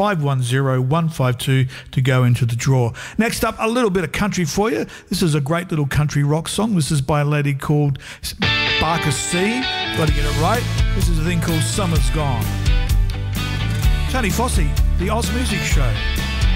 510 152 to go into the draw. Next up, a little bit of country for you. This is a great little country rock song. This is by a lady called Barker C. Got to get it right. This is a thing called Summer's Gone. Tony Fossey, the Oz Music Show.